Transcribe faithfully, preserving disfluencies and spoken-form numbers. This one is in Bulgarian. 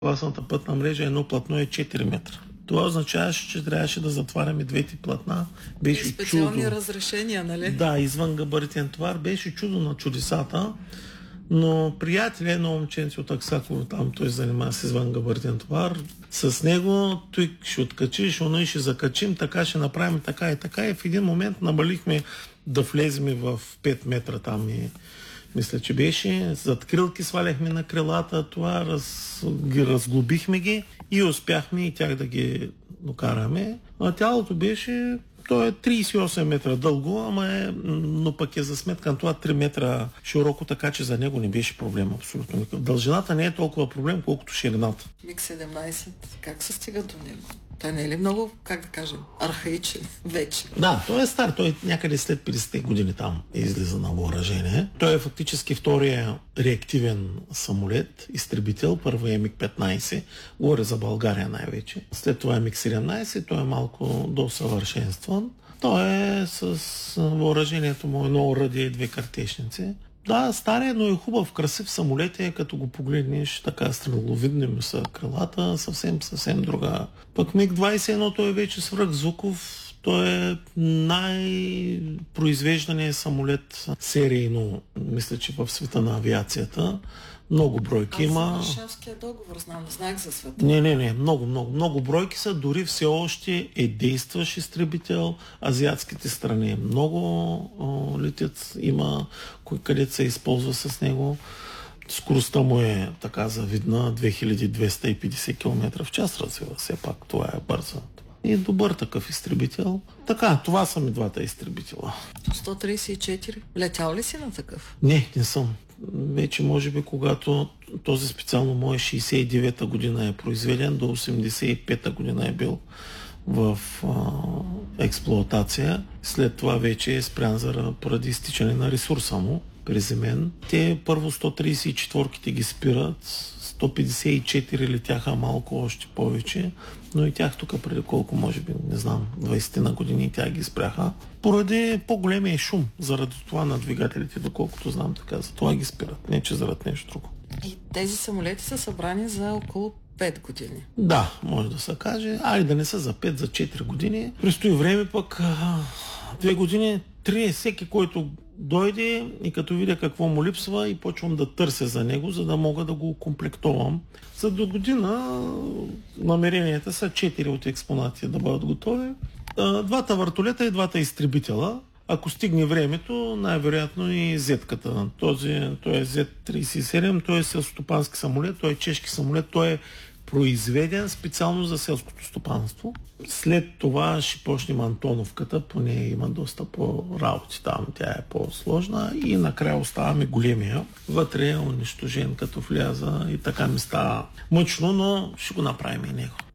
Класната пътна мрежа едно платно е четири метра. Това означаваше, че трябваше да затваряме двете платна. Беше специални чудо. разрешения, нали? Да, извън габаритен товар. Беше чудо на чудесата. Но приятели, едно момченце от Аксаково, там той занимава с извън габаритен товар. С него той ще откачиш, оно и ще закачим, така ще направим така и така. И в един момент намалихме да влезем в пет метра там и мисля, че беше. Зад крилки сваляхме на крилата, това раз, ги разглобихме ги и успяхме и тях да ги докараме. А тялото беше, то е трийсет и осем метра дълго, ама е, но пък е за сметка на това три метра широко, така че за него не беше проблем абсолютно. Дължината не е толкова проблем, колкото ширината. Миг седемнайсет, как се стига до него? Той не е ли много, как да кажем, архаичен вече? Да, той е стар. Той някъде след петдесетте години там излиза на въоръжение. Той е фактически втория реактивен самолет, изтребител. Първо е миг петнайсет. Говоря за България най-вече. След това е миг седемнайсет. Той е малко досъвършенстван. Той е с въоръжението му едно оръдие и две картечници. Да, стар е, но е хубав, красив самолет е, като го погледнеш, така стреловидни му са крилата, съвсем, съвсем друга. Пък миг двайсет и едно той е вече свръхзвуков, той е най-произвеждания самолет серийно, мисля, че в света на авиацията. Много бройки има. Аз за Варшавския договор знам, знаех за света. Не, не, не, много, много, много бройки са, дори все още е действащ изтребител. Азиатските страни много о, летят, има където се използва с него. Скоростта му е така завидна, две хиляди двеста и петдесет километра в час развива. Все пак това е бърза. И добър такъв изтребител. Така, това са ми двата изтребителя. сто трийсет и четири. Летял ли си на такъв? Не, не съм. Вече може би когато този специално мой шейсет и девета година е произведен, до осемдесет и пета година е бил в а, експлоатация. След това вече е спрян за поради изтичане на ресурса му приземен. Те първо сто трийсет и четири ги спират, сто петдесет и четири летяха малко още повече, но и тях тук преди колко, може би, не знам, двайсет на години тях ги спряха. Поради по-големия шум, заради това на двигателите, доколкото знам така, за това ги спират, не че заради нещо друго. И тези самолети са събрани за около пет години. Да, може да се каже. Ай, да не са за пет, за четири години. Престои време пък две години, три, всеки, който дойде и като видя какво му липсва и почвам да търся за него, за да мога да го комплектовам. За до година намеренията са четири от експонати да бъдат готови. Двата въртолета и двата изтребителя. Ако стигне времето, най-вероятно и зетката. Този, той е зет трийсет и седем, той е селскостопански самолет, той е чешки самолет, той е произведен специално за селското стопанство. След това ще почнем Антоновката, поне има доста по-работи там, тя е по-сложна и накрая оставаме големия. Вътре е унищожен като вляза и така ми става мъчно, но ще го направим и него.